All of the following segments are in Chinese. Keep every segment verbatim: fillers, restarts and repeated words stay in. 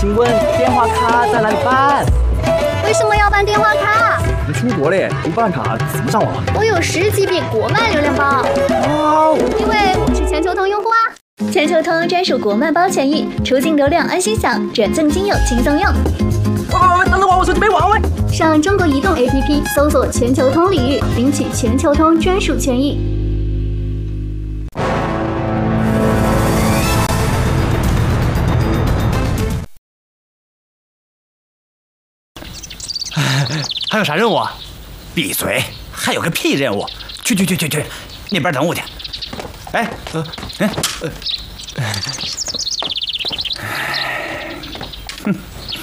请问电话卡在哪里办？ 为什么要办电话卡？ 你出国嘞，不办卡怎么上网？ 我有十 G B 国漫流量包。 哇， 因为我是全球通用户啊。全球通专属国漫包权益，出境流量安心享，转赠金友轻松用。 喂喂喂，等等我，我手机没网喂。 上中国移动 A P P 搜索全球通领域，领取全球通专属权益。 还有啥任务啊？闭嘴！还有个屁任务！去去去去去，那边等我去。哎，呃，哎，呃，哼。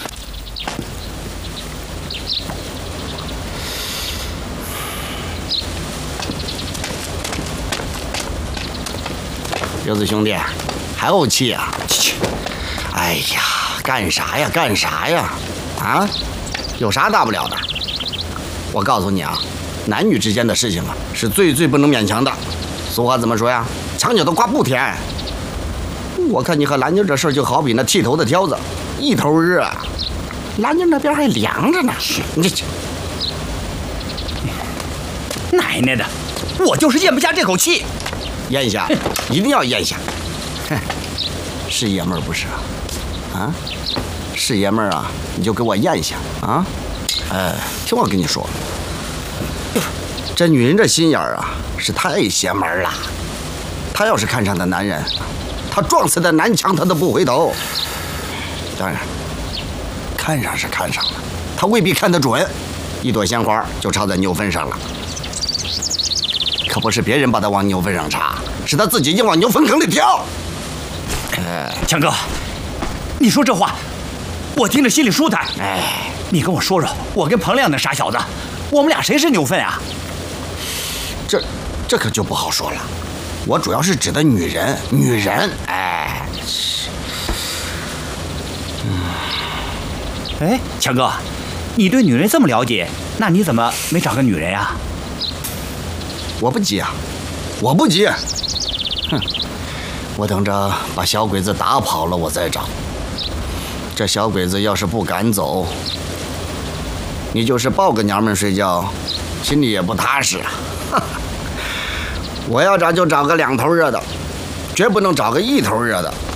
柚子兄弟，还怄气啊？去！哎呀，干啥呀？干啥呀？啊？有啥大不了的？我告诉你啊，男女之间的事情啊，是最最不能勉强的。俗话怎么说呀？墙角的瓜不甜。我看你和兰妮这事儿就好比那剃头的挑子，一头热，兰妮那边还凉着呢。你这奶奶的，我就是咽不下这口气。 咽下，一定要咽下。哼，是爷们儿不是啊？啊？是爷们儿啊，你就给我咽下啊！哎，听我跟你说，这女人这心眼儿啊，是太邪门了。她要是看上的男人，她撞死的南墙她都不回头。当然，看上是看上了，她未必看得准，一朵鲜花就插在牛粪上了。可不是别人把她往牛粪上插，是她自己硬往牛粪坑里跳。 哎，强哥，你说这话，我听着心里舒坦。 哎， 你跟我说说，我跟彭亮那傻小子，我们俩谁是牛粪啊？ 这这可就不好说了。我主要是指的女人，女人。哎， 嗯，哎，强哥，你对女人这么了解，那你怎么没找个女人呀？ 我不急啊，我不急。哼，我等着把小鬼子打跑了，我再找。这小鬼子要是不敢走，你就是抱个娘们睡觉，心里也不踏实啊。我要找就找个两头热的，绝不能找个一头热的。